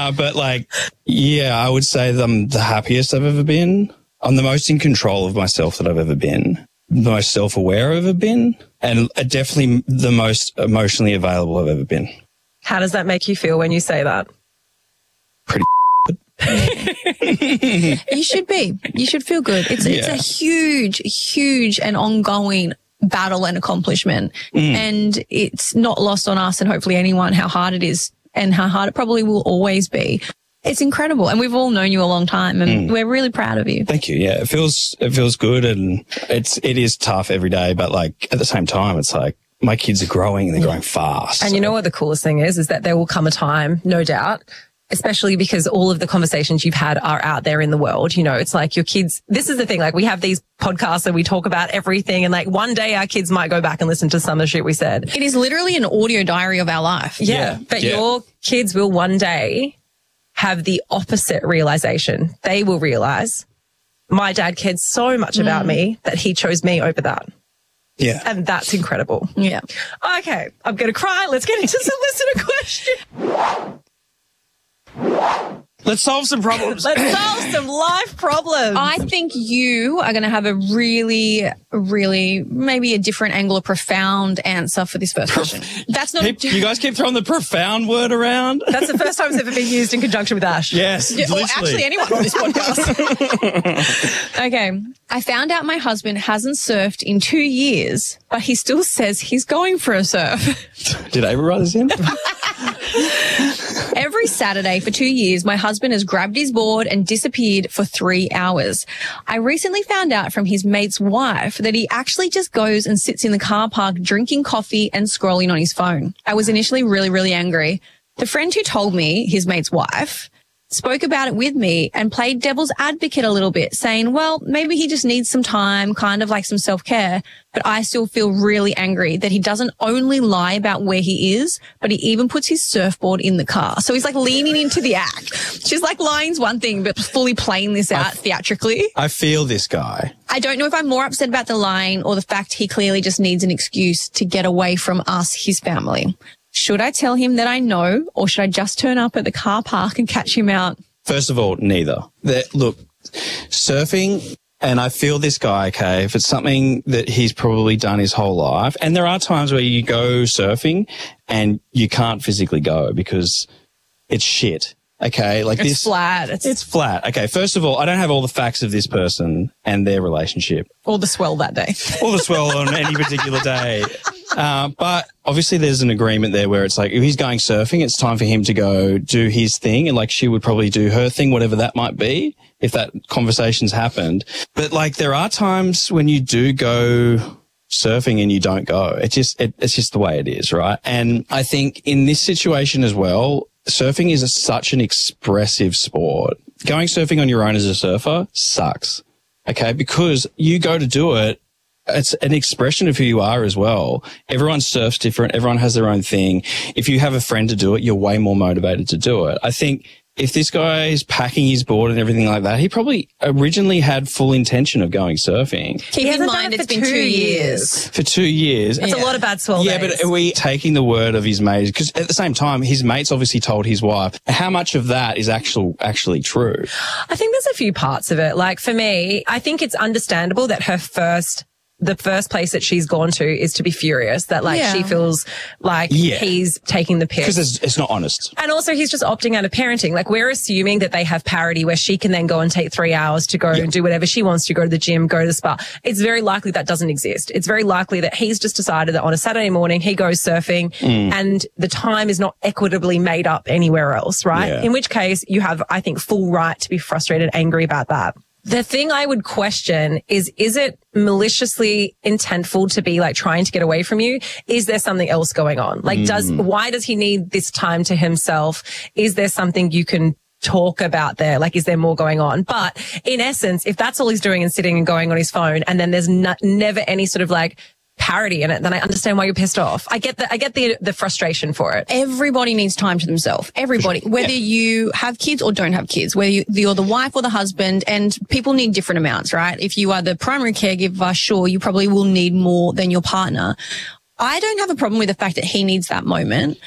No, but like, yeah, I would say that I'm the happiest I've ever been. I'm the most in control of myself that I've ever been. The most self-aware I've ever been. And definitely the most emotionally available I've ever been. How does that make you feel when you say that? Pretty You should be. You should feel good. It's a huge and ongoing battle and accomplishment. And it's not lost on us and hopefully anyone how hard it is and how hard it probably will always be. It's incredible. And we've all known you a long time and we're really proud of you. Thank you. Yeah, it feels good and it is tough every day. But like at the same time, it's like my kids are growing and they're growing fast. And you know what the coolest thing is that there will come a time, no doubt, especially because all of the conversations you've had are out there in the world. You know, it's like your kids, this is the thing, like we have these podcasts and we talk about everything and like one day our kids might go back and listen to some of the shit we said. It is literally an audio diary of our life. Yeah. But your kids will one day have the opposite realization. They will realize my dad cared so much about me that he chose me over that. Yeah. And that's incredible. Yeah. Okay. I'm going to cry. Let's get into some listener question. Let's solve some problems. Let's solve some life problems. I think you are going to have a really, maybe a different angle, a profound answer for this first question. That's not. You guys keep throwing the profound word around. That's the first time it's ever been used in conjunction with Ash. Yes, Or actually anyone on this podcast. Okay. I found out my husband hasn't surfed in 2 years, but he still says he's going for a surf. Did Ava write this in? Every Saturday for 2 years, my husband has grabbed his board and disappeared for 3 hours. I recently found out from his mate's wife that he actually just goes and sits in the car park drinking coffee and scrolling on his phone. I was initially really angry. The friend who told me, his mate's wife, spoke about it with me and played devil's advocate a little bit, saying, well, maybe he just needs some time, kind of like some self-care. But I still feel really angry that he doesn't only lie about where he is, but he even puts his surfboard in the car. So he's like leaning into the act. She's like, lying's one thing, but fully playing this out theatrically. I feel this guy. I don't know if I'm more upset about the lying or the fact he clearly just needs an excuse to get away from us, his family. Should I tell him that I know, or should I just turn up at the car park and catch him out? First of all, neither. Look, surfing, and I feel this guy, okay, if it's something that he's probably done his whole life, and there are times where you go surfing and you can't physically go because it's shit. Okay, like it's flat. It's flat. Okay, first of all, I don't have all the facts of this person and their relationship. Or the swell that day. Or the swell on any particular day. But obviously there's an agreement there where it's like, if he's going surfing, it's time for him to go do his thing. And like she would probably do her thing, whatever that might be, if that conversation's happened. But like there are times when you do go surfing and you don't go. It's just the way it is, right? And I think in this situation as well, surfing is such an expressive sport. Going surfing on your own as a surfer sucks. Okay. Because you go to do it. It's an expression of who you are as well. Everyone surfs different. Everyone has their own thing. If you have a friend to do it, you're way more motivated to do it. I think if this guy is packing his board and everything like that, he probably originally had full intention of going surfing. Keep in mind it's been 2 years. For 2 years. That's a lot of bad swell days. Yeah, but are we taking the word of his mate? Because at the same time, his mate's obviously told his wife. How much of that is actually true? I think there's a few parts of it. Like for me, I think it's understandable that the first place that she's gone to is to be furious that she feels like he's taking the piss. Because it's not honest. And also he's just opting out of parenting. Like we're assuming that they have parity where she can then go and take 3 hours to go and do whatever she wants to, go to the gym, go to the spa. It's very likely that doesn't exist. It's very likely that he's just decided that on a Saturday morning he goes surfing and the time is not equitably made up anywhere else, right? Yeah. In which case you have, I think, full right to be frustrated, angry about that. The thing I would question is it maliciously intentful to be like trying to get away from you? Is there something else going on? Like why does he need this time to himself? Is there something you can talk about there? Like, is there more going on? But in essence, if that's all he's doing and sitting and going on his phone and then there's never any sort of like parody in it, then I understand why you're pissed off. I get the frustration for it. Everybody needs time to themselves. Everybody, whether you have kids or don't have kids, whether you're the wife or the husband, and people need different amounts, right? If you are the primary caregiver, sure, you probably will need more than your partner. I don't have a problem with the fact that he needs that moment.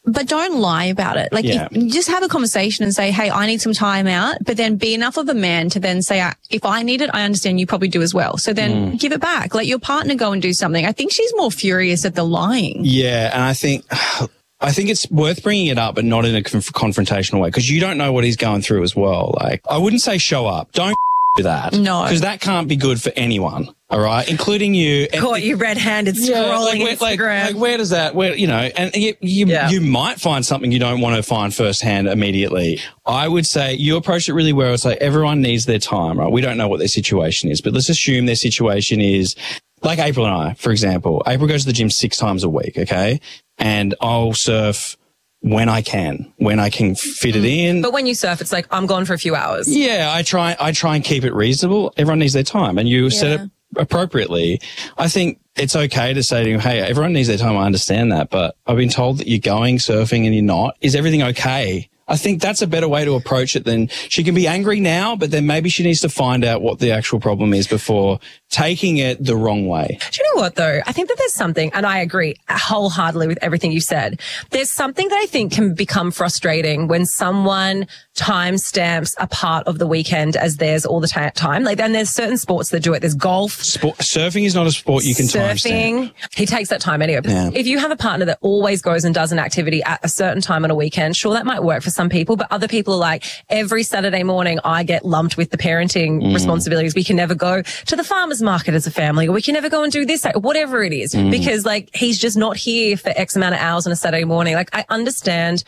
But don't lie about it. Like, Yeah. if, just have a conversation and say, hey, I need some time out, but then be enough of a man to then say, if I need it, I understand you probably do as well. So then give it back. Let your partner go and do something. I think she's more furious at the lying. Yeah, and I think it's worth bringing it up, but not in a confrontational way, because you don't know what he's going through as well. Like, I wouldn't say show up. Don't do that. No. Because that can't be good for anyone. All right, including you. Caught you red-handed scrolling Instagram. Where does that? Where, you know, and you might find something you don't want to find firsthand immediately. I would say you approach it really well. It's like everyone needs their time, right? We don't know what their situation is, but let's assume their situation is like April and I, for example. April goes to the gym 6 times a week, okay, and I'll surf when I can fit it in. But when you surf, it's like, I'm gone for a few hours. Yeah, I try and keep it reasonable. Everyone needs their time, and you set it appropriately. I think it's okay to say to him, hey, everyone needs their time. I understand that, but I've been told that you're going surfing and you're not. Is everything okay? I think that's a better way to approach it than she can be angry now, but then maybe she needs to find out what the actual problem is before taking it the wrong way. Do you know what, though? I think that there's something, and I agree wholeheartedly with everything you said. There's something that I think can become frustrating when someone timestamps a part of the weekend as theirs all the time. Like, then there's certain sports that do it. There's golf. Surfing is not a sport you can timestamp. He takes that time anyway. Yeah. If you have a partner that always goes and does an activity at a certain time on a weekend, sure, that might work for some people, but other people are like, every Saturday morning I get lumped with the parenting responsibilities. We can never go to the farmer's market as a family, or we can never go and do this, whatever it is, because like he's just not here for X amount of hours on a Saturday morning. Like, I understand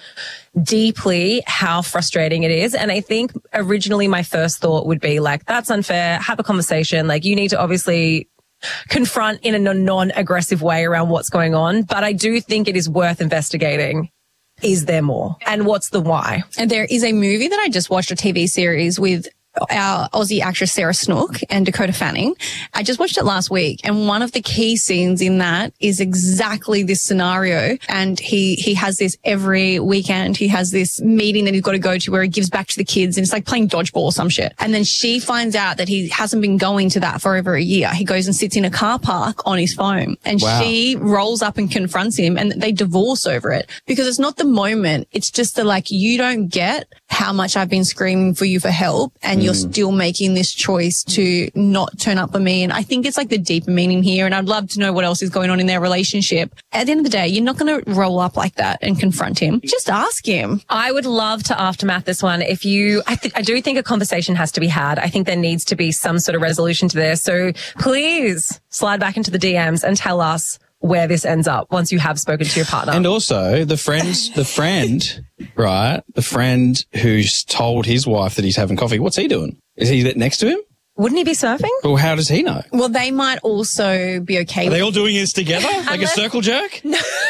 deeply how frustrating it is. And I think originally my first thought would be like, that's unfair. Have a conversation. Like, you need to obviously confront in a non-aggressive way around what's going on. But I do think it is worth investigating. Is there more? And what's the why? And there is a movie that I just watched, a TV series with our Aussie actress Sarah Snook and Dakota Fanning. I just watched it last week, and one of the key scenes in that is exactly this scenario. And he has this every weekend. He has this meeting that he's got to go to where he gives back to the kids, and it's like playing dodgeball or some shit. And then she finds out that he hasn't been going to that for over a year. He goes and sits in a car park on his phone, and she rolls up and confronts him, and they divorce over it, because it's not the moment. It's just the like, you don't get how much I've been screaming for you for help, and you're still making this choice to not turn up for me. And I think it's like the deeper meaning here. And I'd love to know what else is going on in their relationship. At the end of the day, you're not going to roll up like that and confront him. Just ask him. I would love to aftermath this one. If you, I do think a conversation has to be had. I think there needs to be some sort of resolution to this. So please slide back into the DMs and tell us where this ends up once you have spoken to your partner. And also the friend, right? The friend who's told his wife that he's having coffee. What's he doing? Is he next to him? Wouldn't he be surfing? Well, how does he know? Well, they might also be okay Are with they all doing this together? Like a circle jerk?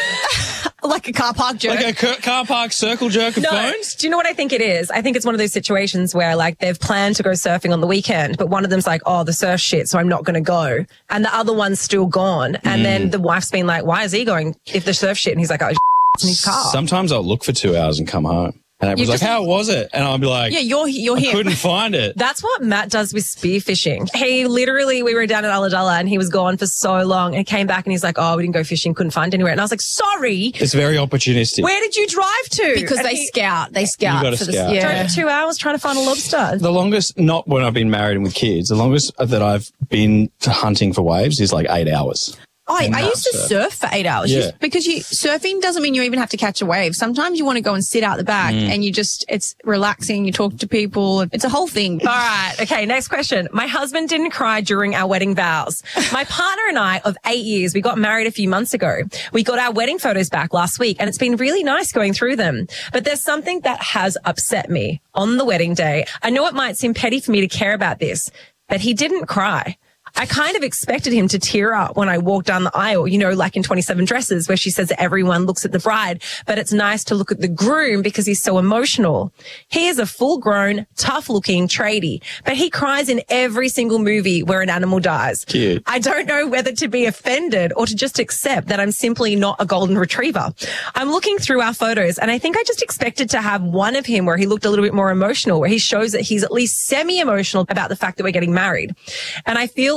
like a car park jerk. Like a car park circle jerk of phones? Do you know what I think it is? I think it's one of those situations where like they've planned to go surfing on the weekend, but one of them's like, oh, the surf shit, so I'm not going to go. And the other one's still gone. And then the wife's been like, why is he going if the surf shit? And he's like, oh, it's in his car. Sometimes I'll look for 2 hours and come home. And everyone's like, how was it? And I'll be like, yeah, you're here. I couldn't find it. That's what Matt does with spearfishing. He literally, we were down at Ulladulla and he was gone for so long and came back and he's like, oh, we didn't go fishing, couldn't find anywhere. And I was like, sorry. It's very opportunistic. Where did you drive to? Because they scout. They scout. You gotta for scout. Drove 2 hours trying to find a lobster. The longest, not when I've been married and with kids, the longest that I've been hunting for waves is like 8 hours. Oh, I used to surf for 8 hours. Yeah. Because surfing doesn't mean you even have to catch a wave. Sometimes you want to go and sit out the back and it's relaxing. You talk to people. It's a whole thing. All right. Okay. Next question. My husband didn't cry during our wedding vows. My partner and I of 8 years, we got married a few months ago. We got our wedding photos back last week and it's been really nice going through them. But there's something that has upset me on the wedding day. I know it might seem petty for me to care about this, but he didn't cry. I kind of expected him to tear up when I walked down the aisle, you know, like in 27 Dresses, where she says that everyone looks at the bride, but it's nice to look at the groom because he's so emotional. He is a full-grown, tough-looking tradie, but he cries in every single movie where an animal dies. Cute. I don't know whether to be offended or to just accept that I'm simply not a golden retriever. I'm looking through our photos, and I think I just expected to have one of him where he looked a little bit more emotional, where he shows that he's at least semi-emotional about the fact that we're getting married. And I feel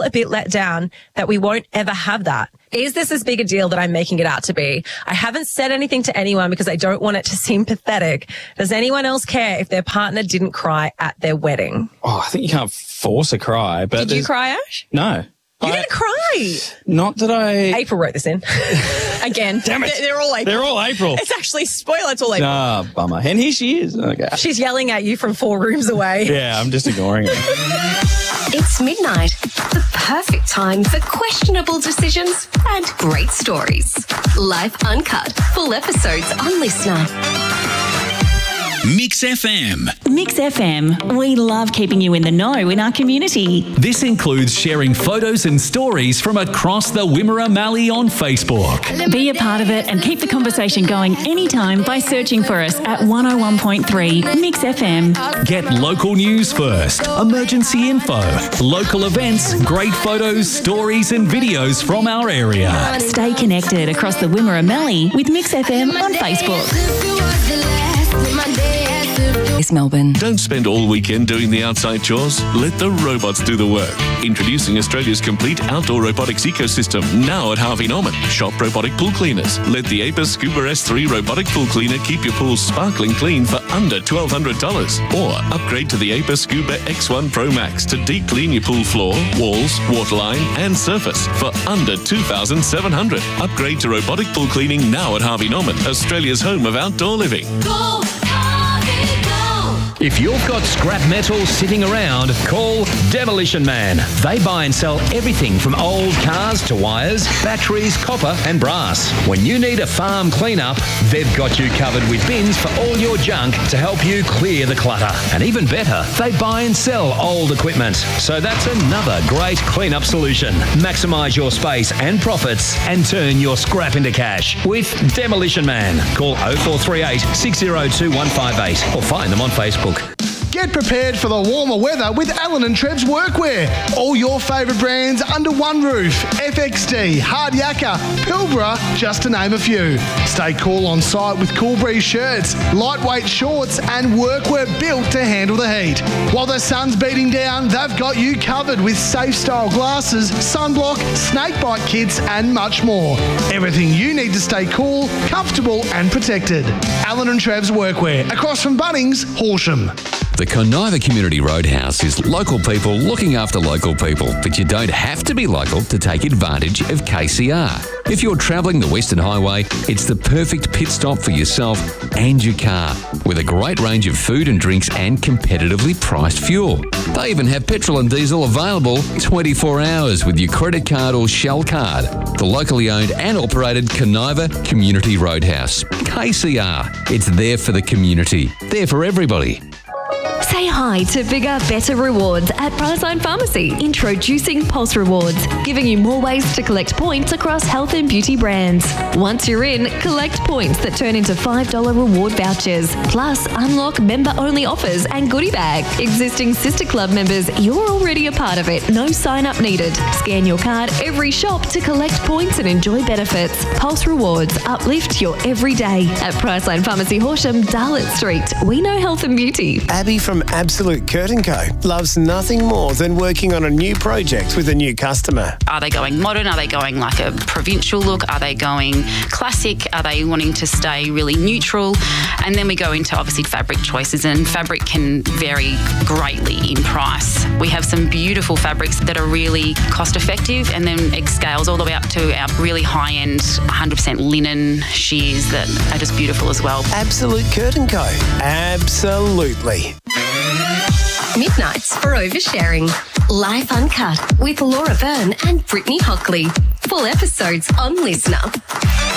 feel a bit let down that we won't ever have that. Is this as big a deal that I'm making it out to be? I haven't said anything to anyone because I don't want it to seem pathetic. Does anyone else care if their partner didn't cry at their wedding? Oh, I think you can't force a cry. But Did you cry, Ash? No. You didn't cry. Not that I... April wrote this in. Again. Damn it. They're all April. They're all April. It's actually, spoiler, it's all April. Ah, bummer. And here she is. Okay. She's yelling at you from 4 rooms away. Yeah, I'm just ignoring her. It's midnight, the perfect time for questionable decisions and great stories. Life Uncut, full episodes on Listener. Mix FM. Mix FM. We love keeping you in the know in our community. This includes sharing photos and stories from across the Wimmera Mallee on Facebook. Be a part of it and keep the conversation going anytime by searching for us at 101.3 Mix FM. Get local news first, emergency info, local events, great photos, stories and videos from our area. Stay connected across the Wimmera Mallee with Mix FM on Facebook. Melbourne. Don't spend all weekend doing the outside chores. Let the robots do the work. Introducing Australia's complete outdoor robotics ecosystem, now at Harvey Norman. Shop robotic pool cleaners. Let the Apis Scuba S3 robotic pool cleaner keep your pool sparkling clean for under $1,200. Or upgrade to the Apis Scuba X1 Pro Max to deep clean your pool floor, walls, waterline and surface for under $2,700. Upgrade to robotic pool cleaning now at Harvey Norman, Australia's home of outdoor living. Go, If you've got scrap metal sitting around, call Demolition Man. They buy and sell everything from old cars to wires, batteries, copper and brass. When you need a farm cleanup, they've got you covered with bins for all your junk to help you clear the clutter. And even better, they buy and sell old equipment. So that's another great cleanup solution. Maximise your space and profits and turn your scrap into cash with Demolition Man. Call 0438 602 158 or find them on Facebook. Get prepared for the warmer weather with Allen & Trebs Workwear. All your favourite brands under one roof. FXD, Hard Yakka, Pilbara, just to name a few. Stay cool on site with Cool Breeze shirts, lightweight shorts and workwear built to handle the heat. While the sun's beating down, they've got you covered with safe style glasses, sunblock, snake bite kits and much more. Everything you need to stay cool, comfortable and protected. Allen & Trebs Workwear, across from Bunnings, Horsham. The Conniva Community Roadhouse is local people looking after local people, but you don't have to be local to take advantage of KCR. If you're travelling the Western Highway, it's the perfect pit stop for yourself and your car, with a great range of food and drinks and competitively priced fuel. They even have petrol and diesel available 24 hours with your credit card or Shell card. The locally owned and operated Conniva Community Roadhouse. KCR. It's there for the community. There for everybody. Say hi to bigger, better rewards at Priceline Pharmacy. Introducing Pulse Rewards, giving you more ways to collect points across health and beauty brands. Once you're in, collect points that turn into $5 reward vouchers. Plus, unlock member-only offers and goodie bag. Existing Sister Club members, you're already a part of it. No sign-up needed. Scan your card every shop to collect points and enjoy benefits. Pulse Rewards, uplift your everyday. At Priceline Pharmacy Horsham, Darlett Street. We know health and beauty. Abby from Absolute Curtain Co. loves nothing more than working on a new project with a new customer. Are they going modern? Are they going like a provincial look? Are they going classic? Are they wanting to stay really neutral? And then we go into obviously fabric choices, and fabric can vary greatly in price. We have some beautiful fabrics that are really cost effective, and then it scales all the way up to our really high end 100% linen shears that are just beautiful as well. Absolute Curtain Co. Absolutely. Midnights for oversharing. Life Uncut with Laura Byrne and Brittany Hockley. Full episodes on Listener.